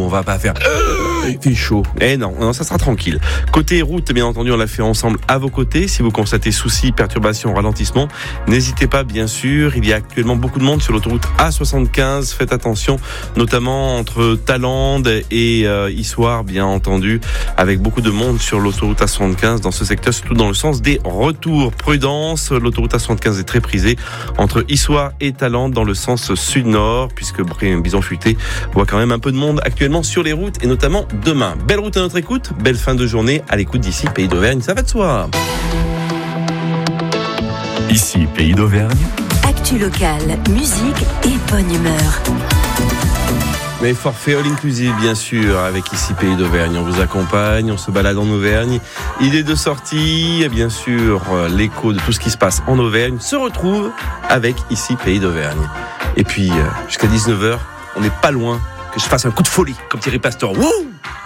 va pas faire il fait chaud. Non, ça sera tranquille. Côté route, bien entendu, on l'a fait ensemble à vos côtés. Si vous constatez soucis, perturbations, ralentissement, n'hésitez pas, bien sûr. Il y a actuellement beaucoup de monde sur l'autoroute A75. Faites attention, notamment entre Tallande et Issoire, bien entendu, avec beaucoup de monde sur l'autoroute A75 dans ce secteur, surtout dans le sens des retours. Prudence, l'autoroute A75 est très prisée entre Issoire et Tallande dans le sens sud-nord, puisque Bison Futé voit quand même un peu de monde actuellement sur les routes et notamment demain. Belle route à notre écoute, belle fin de journée à l'écoute d'ici Pays d'Auvergne, ça va de soi. Ici Pays d'Auvergne. Actu locale, musique et bonne humeur. Mais forfait all inclusive, bien sûr, avec Ici Pays d'Auvergne. On vous accompagne, on se balade en Auvergne. Idée de sortie, et bien sûr, l'écho de tout ce qui se passe en Auvergne se retrouve avec Ici Pays d'Auvergne. Et puis, jusqu'à 19h, on n'est pas loin que je fasse un coup de folie, comme Thierry Pastor. Wouh!